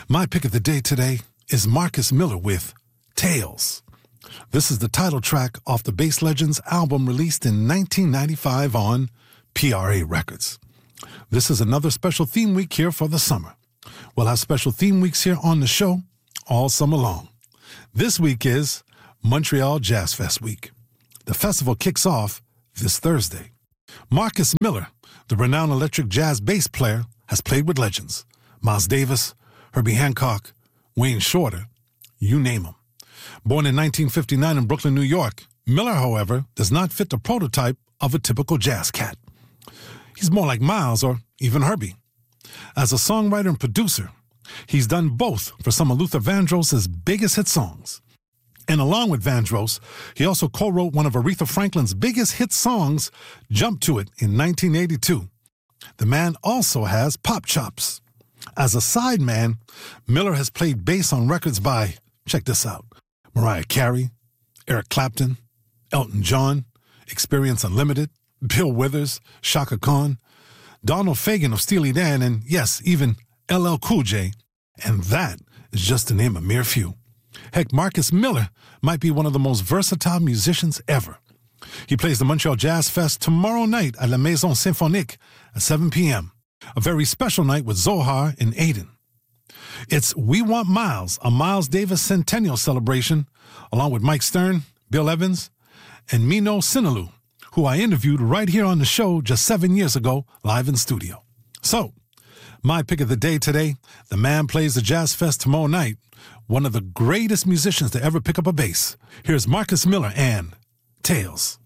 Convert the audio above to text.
My pick of the day today is Marcus Miller with Tales. This is the title track off the Bass Legends album released in 1995 on PRA Records. This is another special theme week here for the summer. We'll have special theme weeks here on the show all summer long. This week is Montreal Jazz Fest week. The festival kicks off this Thursday. Marcus Miller, the renowned electric jazz bass player, has played with legends. Miles Davis, Herbie Hancock, Wayne Shorter, you name them. Born in 1959 in Brooklyn, New York, Miller, however, does not fit the prototype of a typical jazz cat. He's more like Miles or even Herbie. As a songwriter and producer, he's done both for some of Luther Vandross's biggest hit songs. And along with Vandross, he also co-wrote one of Aretha Franklin's biggest hit songs, Jump to It, in 1982. The man also has pop chops. As a sideman, Miller has played bass on records by, check this out, Mariah Carey, Eric Clapton, Elton John, Experience Unlimited, Bill Withers, Chaka Khan, Donald Fagen of Steely Dan, and yes, even LL Cool J. And that is just to name a mere few. Heck, Marcus Miller might be one of the most versatile musicians ever. He plays the Montreal Jazz Fest tomorrow night at La Maison Symphonique at 7 p.m., a very special night with Zohar and Aiden. It's We Want Miles, a Miles Davis Centennial celebration, along with Mike Stern, Bill Evans, and Mino Sinalu, who I interviewed right here on the show just 7 years ago, live in studio. So, my pick of the day today, the man plays the Jazz Fest tomorrow night, one of the greatest musicians to ever pick up a bass. Here's Marcus Miller and Tales.